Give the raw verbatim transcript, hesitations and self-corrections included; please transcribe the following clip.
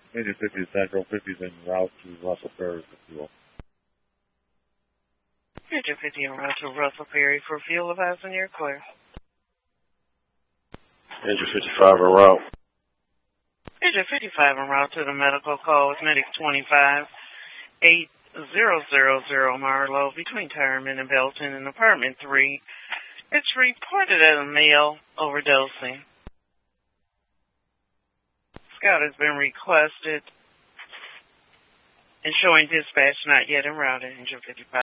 Engine fifty to Central, fifty is en route to Russell Ferry for fuel. Engine fifty en route to Russell Ferry for fuel. Advise when you're clear. Engine fifty-five en route. Engine fifty-five en route to the medical call with Medic twenty-five, eight zero zero zero Marlowe between Tyreman and Belton in apartment three. It's reported as a male overdosing. Scout has been requested and showing dispatch not yet en route at Engine fifty-five.